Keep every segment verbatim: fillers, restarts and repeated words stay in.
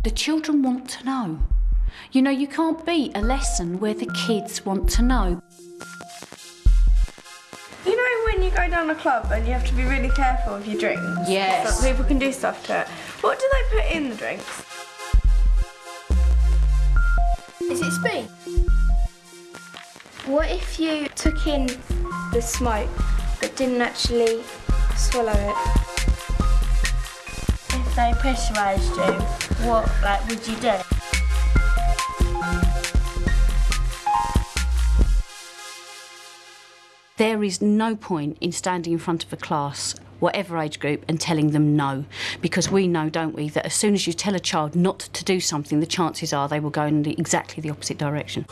The children want to know. You know, you can't beat a lesson where the kids want to know. You know when you go down a club and you have to be really careful with your drinks? Yes. Some people can do stuff to it. What do they put in the drinks? Is it speed? What if you took in the smoke but didn't actually swallow it? If they pressurised you, what like would you do? There is no point in standing in front of a class, whatever age group, and telling them no. Because we know, don't we, that as soon as you tell a child not to do something, the chances are they will go in the, exactly the opposite direction.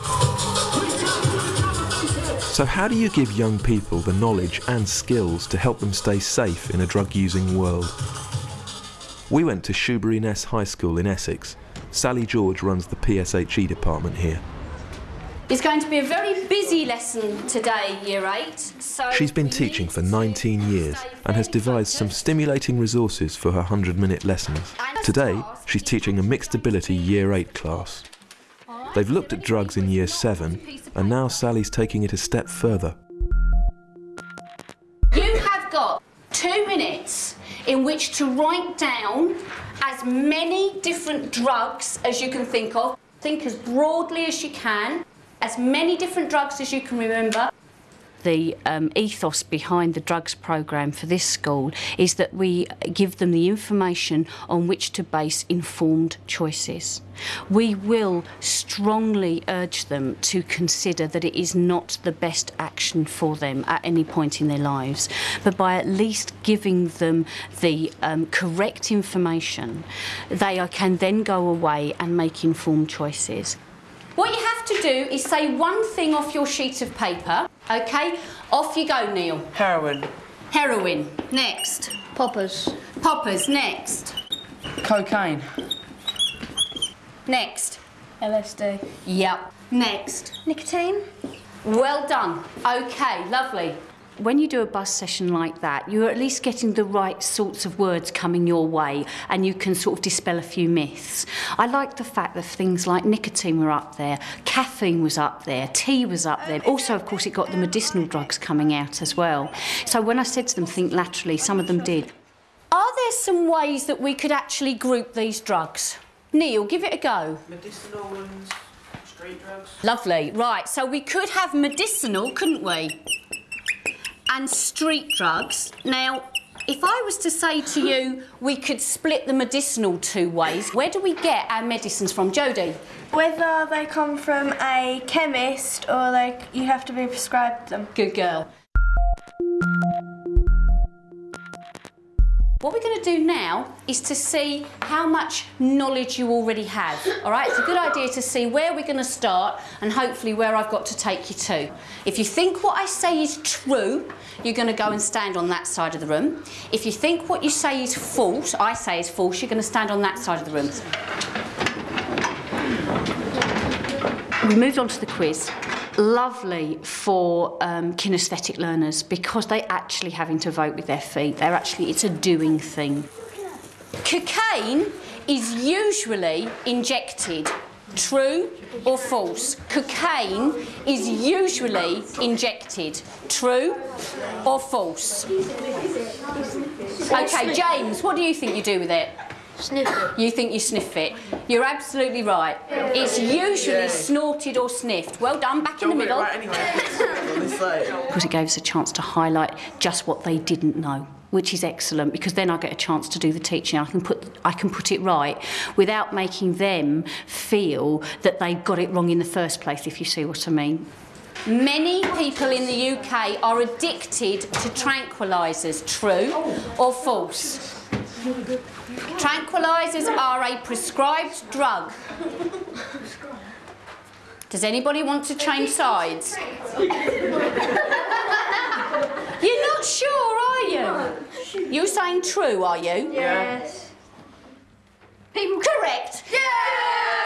So how do you give young people the knowledge and skills to help them stay safe in a drug-using world? We went to Shoebury Ness High School in Essex. Sally George runs the P S H E department here. It's going to be a very busy lesson today, Year eight. So She's been teaching for nineteen years and has devised some stimulating resources for her hundred-minute lessons. Today, she's teaching a mixed ability Year eight class. They've looked at drugs in Year seven, and now Sally's taking it a step further. You have got two minutes in which to write down as many different drugs as you can think of. Think as broadly as you can. As many different drugs as you can remember. The um, ethos behind the drugs programme for this school is that we give them the information on which to base informed choices. We will strongly urge them to consider that it is not the best action for them at any point in their lives, but by at least giving them the um, correct information, they can then go away and make informed choices. What you have to do is say one thing off your sheet of paper, OK? Off you go, Neil. Heroin. Heroin. Next. Poppers. Poppers. Next. Cocaine. Next. L S D. Yep. Next. Nicotine. Well done. OK, lovely. When you do a buzz session like that, you're at least getting the right sorts of words coming your way and you can sort of dispel a few myths. I like the fact that things like nicotine were up there, caffeine was up there, tea was up there. Also, of course, it got the medicinal drugs coming out as well. So when I said to them, think laterally, some of them did. Are there some ways that we could actually group these drugs? Neil, give it a go. Medicinal and street drugs. Lovely. Right, so we could have medicinal, couldn't we? And street drugs. Now, if I was to say to you we could split the medicinal two ways, where do we get our medicines from? Jodie? Whether they come from a chemist or they, you have to be prescribed them. Good girl. What we're going to do now is to see how much knowledge you already have, all right? It's a good idea to see where we're going to start and hopefully where I've got to take you to. If you think what I say is true, you're going to go and stand on that side of the room. If you think what you say is false, I say is false, you're going to stand on that side of the room. We moved on to the quiz. Lovely for um, kinesthetic learners because they actually having to vote with their feet. They're actually, it's a doing thing. Cocaine is usually injected. True or false? Cocaine is usually injected. True or false? OK, James, what do you think you do with it? Sniff it. You think you sniff it. You're absolutely right. It's usually yeah. snorted or sniffed. Well done, back in the middle. Right anyway. Because it gave us a chance to highlight just what they didn't know, which is excellent, because then I get a chance to do the teaching. I can put, I can put it right without making them feel that they got it wrong in the first place, if you see what I mean. Many people in the U K are addicted to tranquilizers. True or false? Tranquilizers are a prescribed drug. Does anybody want to change sides? You're not sure, are you? You're saying true, are you? Yes. Correct. Yeah!